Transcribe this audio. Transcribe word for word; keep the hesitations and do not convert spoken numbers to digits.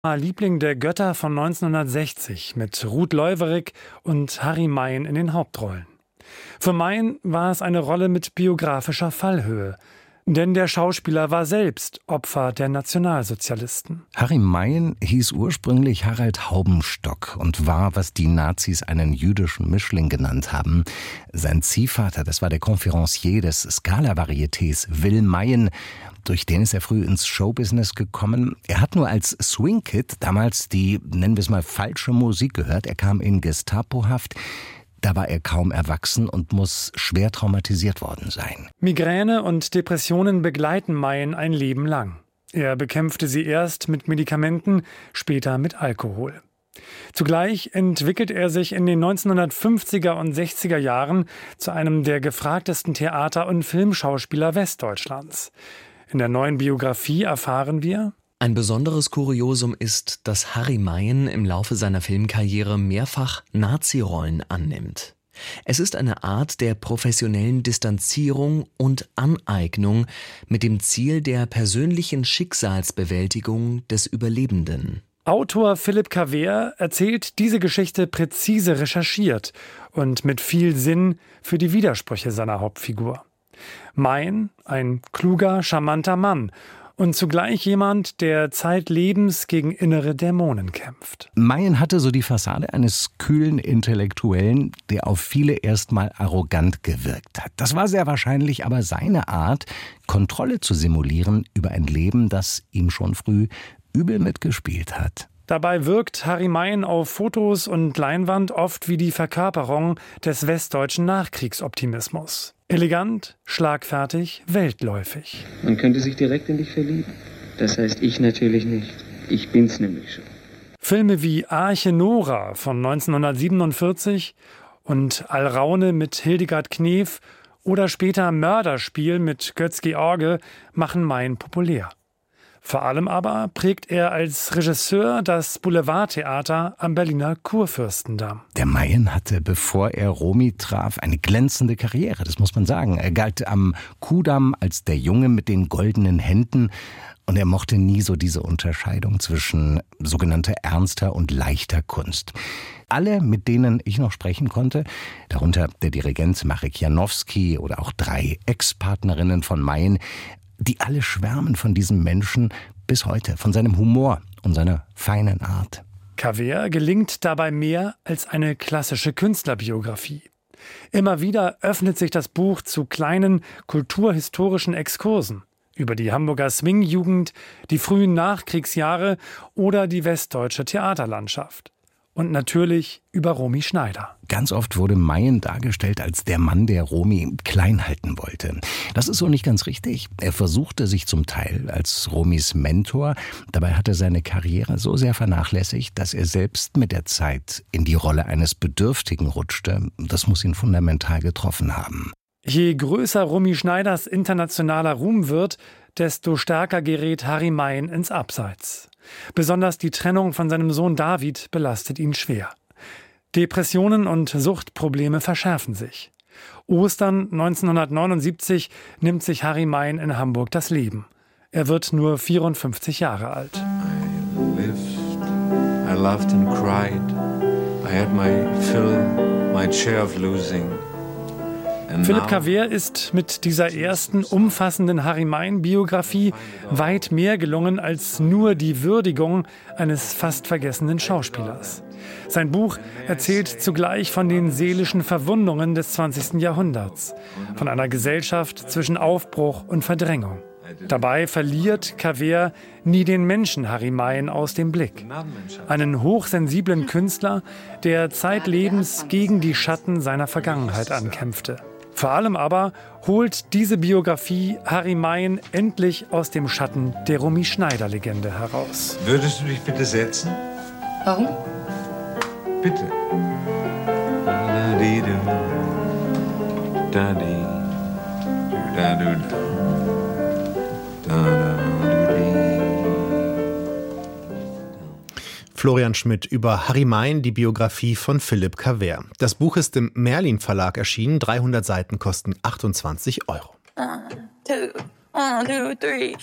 Liebling der Götter von neunzehnhundertsechzig mit Ruth Leuwerig und Harry Meyen in den Hauptrollen. Für Meyen war es eine Rolle mit biografischer Fallhöhe, denn der Schauspieler war selbst Opfer der Nationalsozialisten. Harry Meyen hieß ursprünglich Harald Haubenstock und war, was die Nazis einen jüdischen Mischling genannt haben. Sein Ziehvater, das war der Conférencier des Scala-Varietés, Will Meyen. Durch den ist er früh ins Showbusiness gekommen. Er hat nur als Swing-Kid damals die, nennen wir es mal, falsche Musik gehört. Er kam in Gestapohaft. Da war er kaum erwachsen und muss schwer traumatisiert worden sein. Migräne und Depressionen begleiten Meyen ein Leben lang. Er bekämpfte sie erst mit Medikamenten, später mit Alkohol. Zugleich entwickelt er sich in den neunzehnhundertfünfziger und sechziger Jahren zu einem der gefragtesten Theater- und Filmschauspieler Westdeutschlands. In der neuen Biografie erfahren wir: Ein besonderes Kuriosum ist, dass Harry Meyen im Laufe seiner Filmkarriere mehrfach Nazi-Rollen annimmt. Es ist eine Art der professionellen Distanzierung und Aneignung mit dem Ziel der persönlichen Schicksalsbewältigung des Überlebenden. Autor Philipp Cavert erzählt diese Geschichte präzise recherchiert und mit viel Sinn für die Widersprüche seiner Hauptfigur. Meyen, ein kluger, charmanter Mann und zugleich jemand, der zeitlebens gegen innere Dämonen kämpft. Meyen hatte so die Fassade eines kühlen Intellektuellen, der auf viele erstmal arrogant gewirkt hat. Das war sehr wahrscheinlich aber seine Art, Kontrolle zu simulieren über ein Leben, das ihm schon früh übel mitgespielt hat. Dabei wirkt Harry Meyen auf Fotos und Leinwand oft wie die Verkörperung des westdeutschen Nachkriegsoptimismus. Elegant, schlagfertig, weltläufig. Man könnte sich direkt in dich verlieben. Das heißt ich natürlich nicht. Ich bin's nämlich schon. Filme wie Arche Nora von neunzehnhundertsiebenundvierzig und Alraune mit Hildegard Knef oder später Mörderspiel mit Götz-George machen Meyen populär. Vor allem aber prägt er als Regisseur das Boulevardtheater am Berliner Kurfürstendamm. Der Meyen hatte, bevor er Romy traf, eine glänzende Karriere, das muss man sagen. Er galt am Kudamm als der Junge mit den goldenen Händen und er mochte nie so diese Unterscheidung zwischen sogenannter ernster und leichter Kunst. Alle, mit denen ich noch sprechen konnte, darunter der Dirigent Marek Janowski oder auch drei Ex-Partnerinnen von Meyen, die alle schwärmen von diesem Menschen bis heute, von seinem Humor und seiner feinen Art. Cavert gelingt dabei mehr als eine klassische Künstlerbiografie. Immer wieder öffnet sich das Buch zu kleinen kulturhistorischen Exkursen über die Hamburger Swing-Jugend, die frühen Nachkriegsjahre oder die westdeutsche Theaterlandschaft. Und natürlich über Romy Schneider. Ganz oft wurde Meyen dargestellt als der Mann, der Romy klein halten wollte. Das ist so nicht ganz richtig. Er versuchte sich zum Teil als Romys Mentor. Dabei hat er seine Karriere so sehr vernachlässigt, dass er selbst mit der Zeit in die Rolle eines Bedürftigen rutschte. Das muss ihn fundamental getroffen haben. Je größer Romy Schneiders internationaler Ruhm wird, desto stärker gerät Harry Meyen ins Abseits. Besonders die Trennung von seinem Sohn David belastet ihn schwer. Depressionen und Suchtprobleme verschärfen sich. Ostern neunzehnhundertneunundsiebzig nimmt sich Harry Meyen in Hamburg das Leben. Er wird nur vierundfünfzig Jahre alt. I lived, I loved and cried. I had my fill, my share of losing. Philipp Cavert ist mit dieser ersten umfassenden Harry Meyen-Biografie weit mehr gelungen als nur die Würdigung eines fast vergessenen Schauspielers. Sein Buch erzählt zugleich von den seelischen Verwundungen des zwanzigsten Jahrhunderts, von einer Gesellschaft zwischen Aufbruch und Verdrängung. Dabei verliert Cavert nie den Menschen Harry Meyen aus dem Blick. Einen hochsensiblen Künstler, der zeitlebens gegen die Schatten seiner Vergangenheit ankämpfte. Vor allem aber holt diese Biografie Harry Meyen endlich aus dem Schatten der Romy Schneider-Legende heraus. Würdest du dich bitte setzen? Warum? Bitte. Florian Schmidt über Harry Meyen, die Biografie von Philipp Cavert. Das Buch ist im Merlin Verlag erschienen. dreihundert Seiten kosten achtundzwanzig Euro. One, two, one, two, three.